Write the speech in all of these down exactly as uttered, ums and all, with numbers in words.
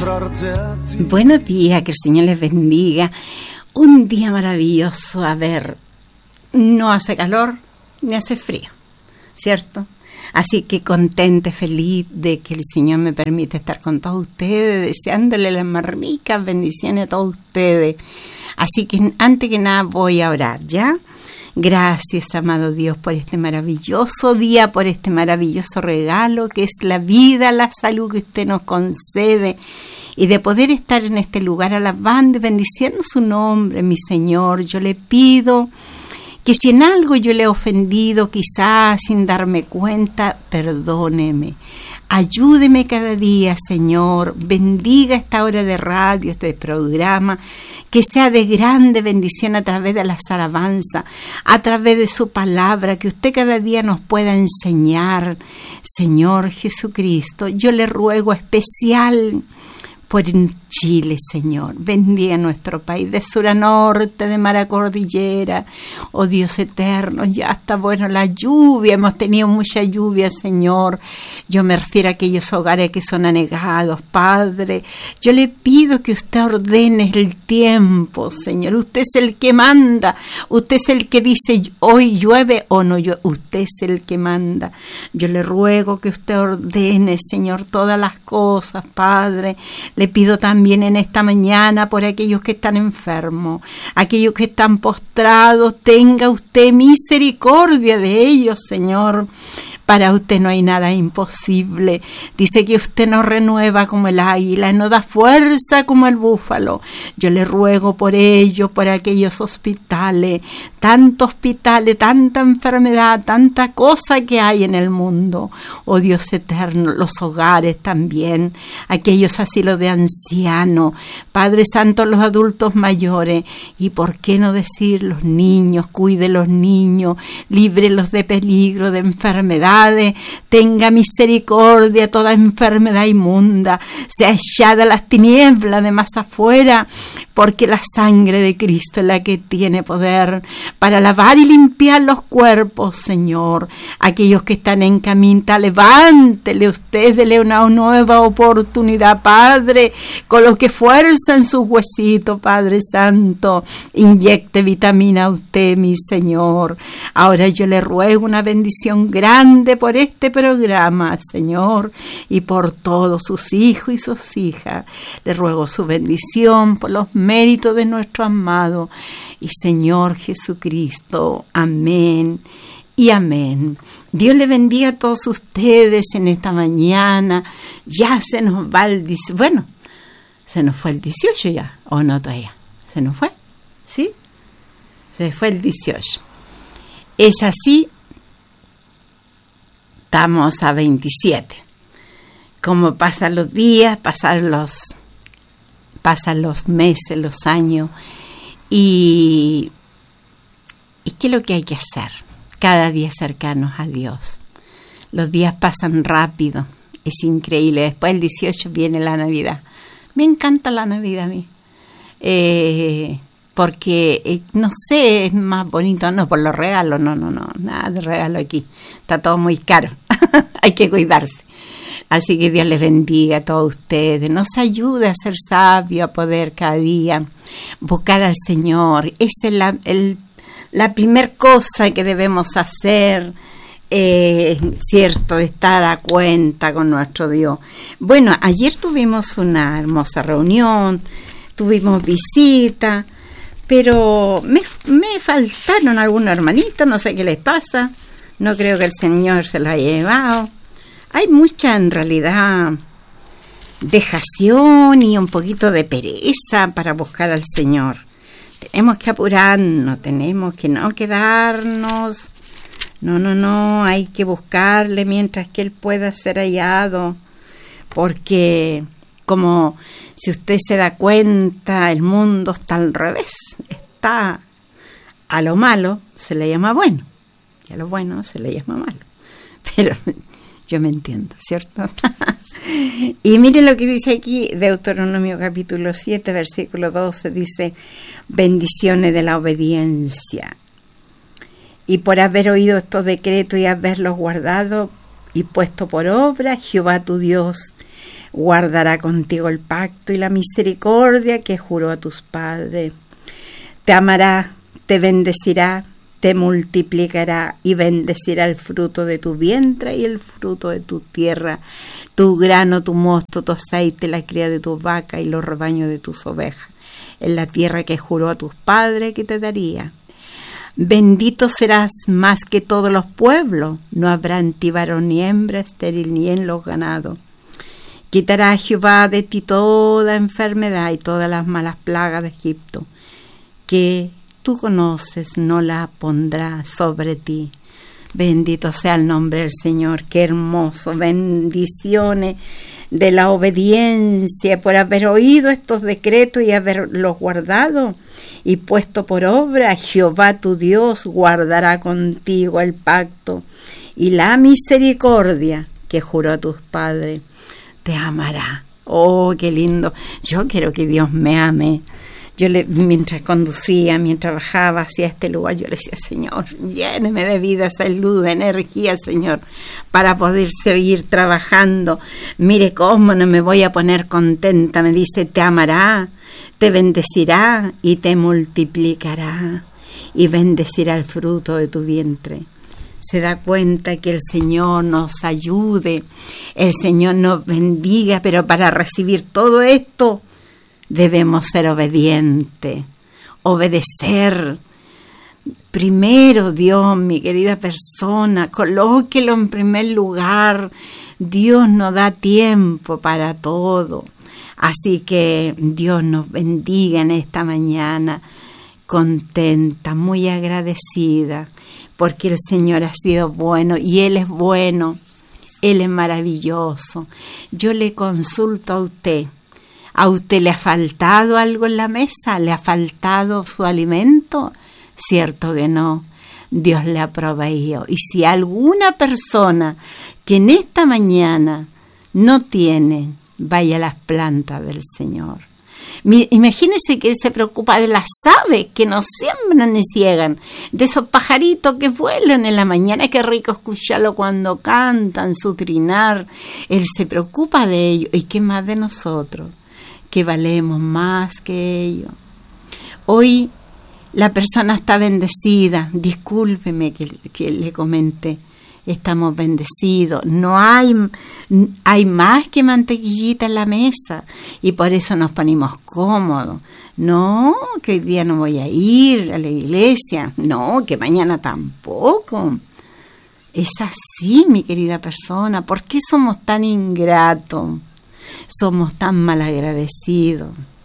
Buenos días, que el Señor les bendiga. Un día maravilloso. A ver, no hace calor ni hace frío, ¿cierto? Así que contenta, feliz de que el Señor me permite estar con todos ustedes, deseándole las más ricas bendiciones a todos ustedes. Así que antes que nada voy a orar, ¿ya? Gracias, amado Dios, por este maravilloso día, por este maravilloso regalo que es la vida, la salud que usted nos concede y de poder estar en este lugar alabando y bendiciendo su nombre, mi Señor. Yo le pido que si en algo yo le he ofendido, quizás sin darme cuenta, perdóneme. Ayúdeme cada día, Señor. Bendiga esta hora de radio, este programa, que sea de grande bendición a través de las alabanzas, a través de su palabra, que usted cada día nos pueda enseñar. Señor Jesucristo, yo le ruego especial por Chile, Señor. Bendiga nuestro país de sur a norte, de mar a cordillera. Oh Dios eterno, ya está bueno la lluvia. Hemos tenido mucha lluvia, Señor. Yo me refiero a aquellos hogares que son anegados, Padre. Yo le pido que usted ordene el tiempo, Señor. Usted es el que manda. Usted es el que dice hoy llueve o no llueve. Usted es el que manda. Yo le ruego que usted ordene, Señor, todas las cosas, Padre. Le pido también en esta mañana por aquellos que están enfermos, aquellos que están postrados, tenga usted misericordia de ellos, Señor. Para usted no hay nada imposible. Dice que usted nos renueva como el águila, nos da fuerza como el búfalo. Yo le ruego por ellos, por aquellos hospitales, tantos hospitales, tanta enfermedad, tanta cosa que hay en el mundo. Oh Dios eterno, los hogares también, aquellos asilos de ancianos, Padre Santo, los adultos mayores, y por qué no decir los niños, cuide los niños, líbrelos de peligro, de enfermedad. Tenga misericordia, toda enfermedad inmunda sea echada a las tinieblas de más afuera, porque la sangre de Cristo es la que tiene poder para lavar y limpiar los cuerpos, Señor. Aquellos que están en camita, levántele usted, dele una nueva oportunidad, Padre, coloque fuerza en sus huesitos, Padre Santo, inyecte vitamina a usted, mi Señor. Ahora yo le ruego una bendición grande por este programa, Señor, y por todos sus hijos y sus hijas. Le ruego su bendición por los méritos de nuestro amado y Señor Jesucristo. Amén y amén. Dios le bendiga a todos ustedes en esta mañana. Ya se nos va el dieciocho. Bueno, se nos fue el dieciocho ya, ¿o no todavía? ¿Se nos fue? ¿Sí? Se fue el dieciocho. Es así. Estamos a veintisiete. Como pasan los días, pasan los, pasan los meses, los años. Y, ¿y qué es lo que hay que hacer? Cada día cercanos a Dios. Los días pasan rápido. Es increíble. Después del dieciocho viene la Navidad. Me encanta la Navidad a mí. Eh... Porque, eh, no sé, es más bonito, no por los regalos, no, no, no, nada de regalo aquí, está todo muy caro, hay que cuidarse. Así que Dios les bendiga a todos ustedes, nos ayude a ser sabios, a poder cada día buscar al Señor. Esa es la, el, la primer cosa que debemos hacer, eh, cierto, de estar a cuenta con nuestro Dios. Bueno, ayer tuvimos una hermosa reunión, tuvimos visita, pero me, me faltaron algunos hermanitos, no sé qué les pasa, no creo que el Señor se los haya llevado. Hay mucha, en realidad, dejación y un poquito de pereza para buscar al Señor. Tenemos que apurarnos, tenemos que no quedarnos, no, no, no, hay que buscarle mientras que Él pueda ser hallado, porque como si usted se da cuenta, el mundo está al revés, está a lo malo se le llama bueno y a lo bueno se le llama malo, pero yo me entiendo, ¿cierto? Y miren lo que dice aquí Deuteronomio capítulo siete versículo doce, dice: bendiciones de la obediencia, y por haber oído estos decretos y haberlos guardado y puesto por obra, Jehová tu Dios guardará contigo el pacto y la misericordia que juró a tus padres. Te amará, te bendecirá, te multiplicará y bendecirá el fruto de tu vientre y el fruto de tu tierra, tu grano, tu mosto, tu aceite, la cría de tus vacas y los rebaños de tus ovejas, en la tierra que juró a tus padres que te daría. Bendito serás más que todos los pueblos, no habrá en ti varón ni hembra estéril ni en los ganados. Quitará Jehová de ti toda enfermedad y todas las malas plagas de Egipto, que tú conoces, no la pondrá sobre ti. Bendito sea el nombre del Señor, qué hermoso. Bendiciones de la obediencia por haber oído estos decretos y haberlos guardado y puesto por obra. Jehová tu Dios guardará contigo el pacto y la misericordia que juró a tus padres. Te amará. Oh, qué lindo. Yo quiero que Dios me ame. Yo le, mientras conducía, mientras bajaba hacia este lugar, yo le decía, Señor, lléneme de vida, salud, de energía, Señor, para poder seguir trabajando. Mire cómo no me voy a poner contenta. Me dice, te amará, te bendecirá y te multiplicará y bendecirá el fruto de tu vientre. Se da cuenta que el Señor nos ayude, el Señor nos bendiga, pero para recibir todo esto debemos ser obedientes, obedecer. Primero, Dios, mi querida persona, colóquelo en primer lugar. Dios nos da tiempo para todo. Así que Dios nos bendiga en esta mañana, contenta, muy agradecida, porque el Señor ha sido bueno y Él es bueno, Él es maravilloso. Yo le consulto a usted. ¿A usted le ha faltado algo en la mesa? ¿Le ha faltado su alimento? Cierto que no. Dios le ha proveído. Y si alguna persona que en esta mañana no tiene, vaya a las plantas del Señor. Imagínese que Él se preocupa de las aves que no siembran ni ciegan, de esos pajaritos que vuelan en la mañana. Qué rico escucharlo cuando cantan su trinar. Él se preocupa de ellos. ¿Y qué más de nosotros? Que valemos más que ellos. Hoy la persona está bendecida. Discúlpeme que, que le comente. Estamos bendecidos. No hay, hay más que mantequillita en la mesa. Y por eso nos ponemos cómodos. No, que hoy día no voy a ir a la iglesia. No, que mañana tampoco. Es así, mi querida persona. ¿Por qué somos tan ingratos? Somos tan malagradecidos,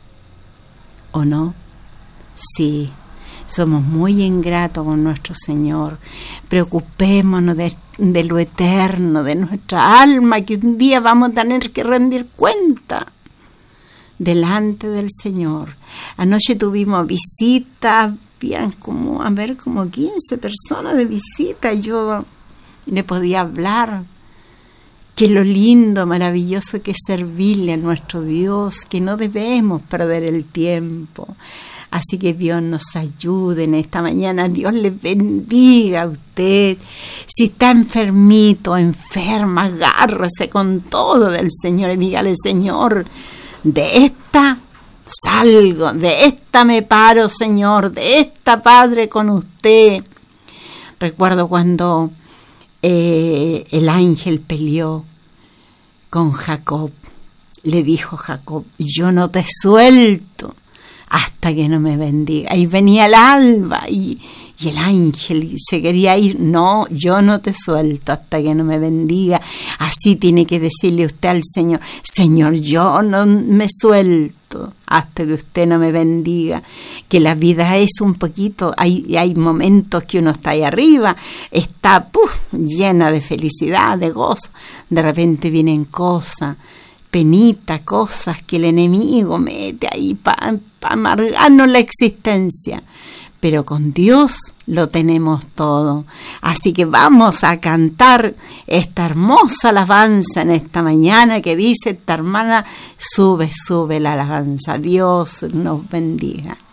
¿o no? Sí, somos muy ingratos con nuestro Señor. Preocupémonos de, de lo eterno, de nuestra alma, que un día vamos a tener que rendir cuenta delante del Señor. Anoche tuvimos visitas, bien, como, a ver, como quince personas de visita. Yo le podía hablar. Que lo lindo, maravilloso que es servirle a nuestro Dios, que no debemos perder el tiempo. Así que Dios nos ayude en esta mañana, Dios les bendiga a usted. Si está enfermito, enferma, agárrese con todo del Señor y dígale, Señor, de esta salgo, de esta me paro, Señor, de esta, Padre, con usted. Recuerdo cuando Eh, el ángel peleó con Jacob. Le dijo Jacob, yo no te suelto hasta que no me bendiga. Y venía el alba y, y el ángel se quería ir. No, yo no te suelto hasta que no me bendiga. Así tiene que decirle usted al Señor, Señor, yo no me suelto hasta que usted no me bendiga. Que la vida es un poquito, hay, hay momentos que uno está ahí arriba, está puf, llena de felicidad, de gozo. De repente vienen cosas, penitas, cosas que el enemigo mete ahí para pa amargarnos la existencia. Pero con Dios lo tenemos todo. Así que vamos a cantar esta hermosa alabanza en esta mañana que dice esta hermana, sube, sube la alabanza. Dios nos bendiga.